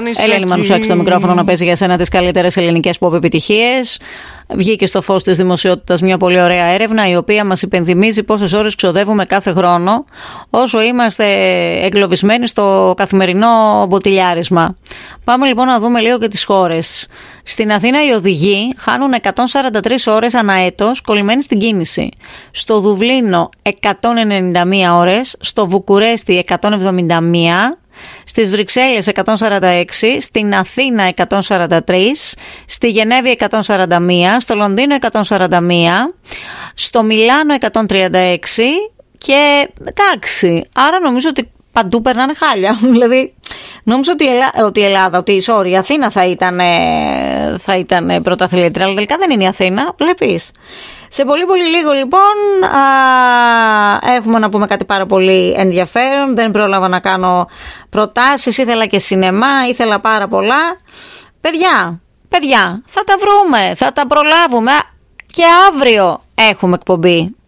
Ελένη Μανουσάκη στο μικρόφωνο να παίζει για σένα τις καλύτερες ελληνικές pop επιτυχίες. Βγήκε στο φως της δημοσιότητας μια πολύ ωραία έρευνα, η οποία μας υπενθυμίζει πόσες ώρες ξοδεύουμε κάθε χρόνο όσο είμαστε εγκλωβισμένοι στο καθημερινό μποτιλιάρισμα. Πάμε λοιπόν να δούμε λίγο και τις χώρες. Στην Αθήνα οι οδηγοί χάνουν 143 ώρες ανά έτος κολλημένοι στην κίνηση. Στο Δουβλίνο 191 ώρες, στο Βουκουρέστι 171, στις Βρυξέλλες 146, στην Αθήνα 143, στη Γενέβη 141, στο Λονδίνο 141, στο Μιλάνο 136 και εντάξει, άρα νομίζω ότι παντού περνάνε χάλια. Δηλαδή, νόμιζα ότι η Αθήνα θα ήταν πρωταθλήτρια, αλλά τελικά δεν είναι η Αθήνα, βλέπεις. Σε πολύ πολύ λίγο λοιπόν έχουμε να πούμε κάτι πάρα πολύ ενδιαφέρον. Δεν πρόλαβα να κάνω προτάσεις, ήθελα και σινεμά, ήθελα πάρα πολλά. Παιδιά, θα τα βρούμε, θα τα προλάβουμε και αύριο έχουμε εκπομπή.